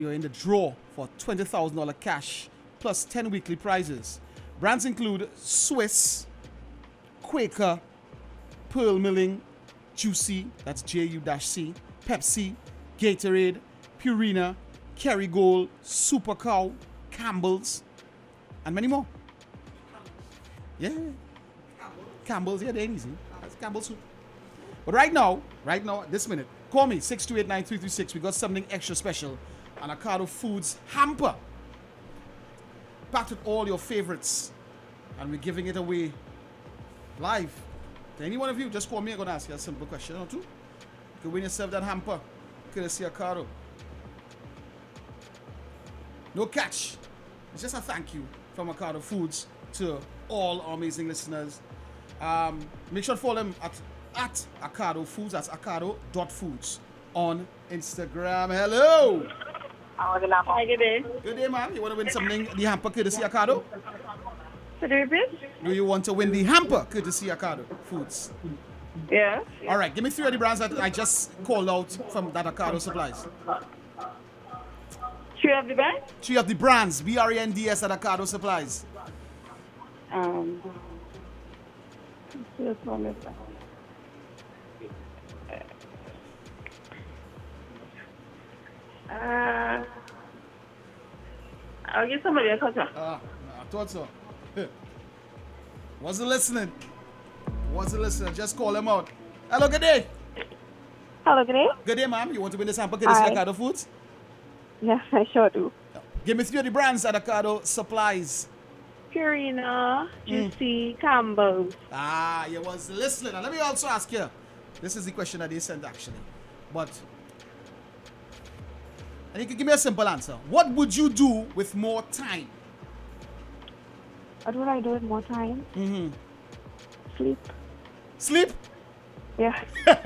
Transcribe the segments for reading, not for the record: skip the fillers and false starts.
you're in the draw for $20,000 cash plus 10 weekly prizes. Brands include Swiss, Quaker, Pearl Milling, Juicy, that's J-U-C, Pepsi, Gatorade, Purina, Kerrygold, Super Cow, Campbell's, and many more. Yeah. Campbell's, yeah, they ain't easy. That's Campbell's soup. But right now, this minute, call me, 628-9336. We got something extra special. An Ocado Foods hamper. Packed with all your favorites. And we're giving it away live. To any one of you, just call me. I'm going to ask you a simple question or two. You can win yourself that hamper. Courtesy Ocado. No catch. It's just a thank you from Ocado Foods to all our amazing listeners. Make sure to follow them at Ocado Foods. That's ocado.foods on Instagram. Hello. Hi, good day. Good day, man. You want to win something, the hamper courtesy Ocado? Do you want to win the hamper courtesy Ocado Foods? Yeah. All right. Give me 3 of the brands that I just called out from that Ocado supplies. 3 of the brands? 3 of the brands. BRENDS at Ocado supplies. This one is I'll give somebody a cutter. I thought so. Wasn't listening. Just call them out. Hello, good day. Hello, good day. Good day, ma'am. You want to win this hamper courtesy Ocado Foods? Yes, I sure do. Give me 3 of the brands at Ocado supplies. Purina, Juicy, Campbell's. You was listening. And let me also ask you. This is the question that they sent actually. And you can give me a simple answer. What would you do with more time? What would I do with more time? Sleep? Yeah.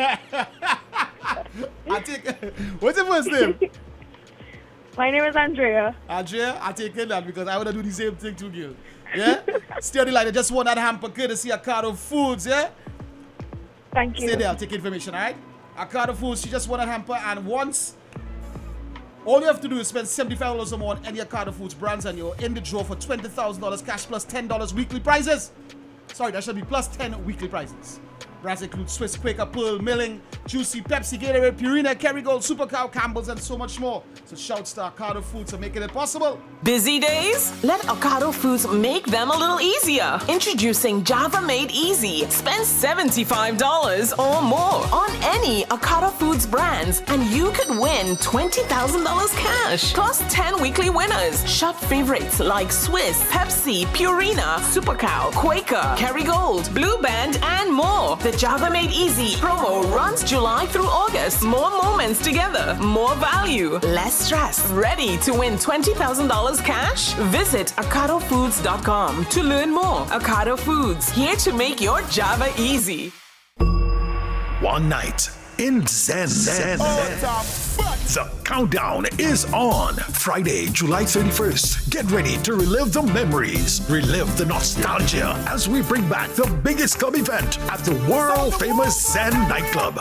What's your first name? My name is Andrea. Andrea, I take it that because I want to do the same thing too, girl. Yeah? Stay on the line. I just want that hamper courtesy Ocado Foods, yeah? Thank you. Stay there. I'll take information, all right? Ocado Foods, she just won a hamper, and once, all you have to do is spend $75 or more on any Ocado Foods brands, and you're in the draw for $20,000 cash plus $10 weekly prizes. Sorry, that should be plus 10 weekly prizes. Brands include Swiss, Quaker, Pearl, Milling, Juicy, Pepsi, Gatorade, Purina, Kerrygold, Super Cow, Campbell's, and so much more. So shouts to Ocado Foods for making it possible. Busy days? Let Ocado Foods make them a little easier. Introducing Java Made Easy. Spend $75 or more on any Ocado Foods brands, and you could win $20,000 cash, plus 10 weekly winners. Shop favorites like Swiss, Pepsi, Purina, Super Cow, Quaker, Kerrygold, Blue Band, and more. The Java Made Easy promo runs July through August. More moments together, more value, less stress. Ready to win $20,000 cash? Visit OcadoFoods.com to learn more. Ocado Foods, here to make your Java easy. One night in Zen. The countdown is on. Friday, July 31st. Get ready to relive the memories, relive the nostalgia as we bring back the biggest club event at the world-famous Zen nightclub.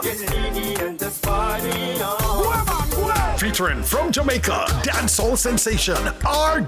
Featuring from Jamaica, dancehall sensation,